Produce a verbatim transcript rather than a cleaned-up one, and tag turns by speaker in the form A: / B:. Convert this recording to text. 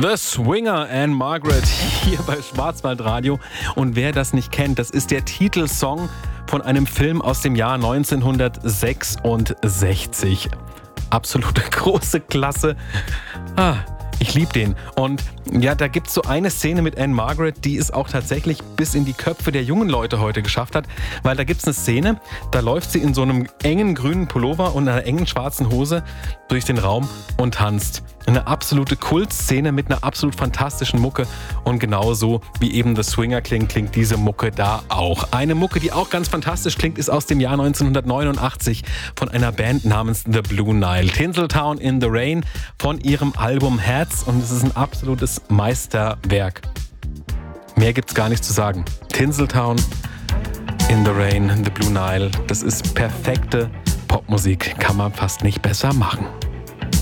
A: The Swinger and Margaret hier bei Schwarzwaldradio. Und wer das nicht kennt, das ist der Titelsong von einem Film aus dem Jahr neunzehnhundertsechsundsechzig. Absolute große Klasse. Ah, ich liebe den. Und ja, da gibt es so eine Szene mit Anne Margaret, die es auch tatsächlich bis in die Köpfe der jungen Leute heute geschafft hat. Weil da gibt es eine Szene, da läuft sie in so einem engen grünen Pullover und einer engen schwarzen Hose durch den Raum und tanzt. Eine absolute Kultszene mit einer absolut fantastischen Mucke. Und genauso wie eben The Swinger klingt, klingt diese Mucke da auch. Eine Mucke, die auch ganz fantastisch klingt, ist aus dem Jahr neunzehnhundertneunundachtzig von einer Band namens The Blue Nile. Tinseltown in the Rain von ihrem Album Herz. Und es ist ein absolutes Meisterwerk. Mehr gibt's gar nicht zu sagen. Tinseltown in the Rain, The Blue Nile. Das ist perfekte Popmusik. Kann man fast nicht besser machen.